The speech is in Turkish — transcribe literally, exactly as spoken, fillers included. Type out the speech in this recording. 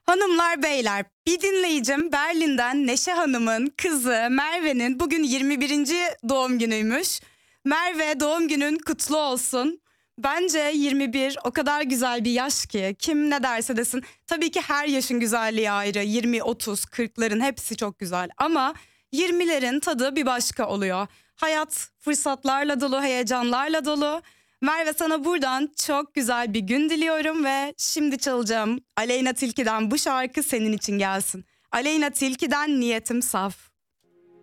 Hanımlar beyler, bir dinleyicim Berlin'den Neşe Hanım'ın kızı Merve'nin bugün yirmi birinci doğum günüymüş. Merve, doğum günün kutlu olsun. Bence yirmi bir o kadar güzel bir yaş ki kim ne derse desin. Tabii ki her yaşın güzelliği ayrı. yirmi, otuz, kırkların hepsi çok güzel ama yirmilerin tadı bir başka oluyor. Hayat fırsatlarla dolu, heyecanlarla dolu. Merve, sana buradan çok güzel bir gün diliyorum ve şimdi çalacağım Aleyna Tilki'den bu şarkı senin için gelsin. Aleyna Tilki'den Niyetim Saf.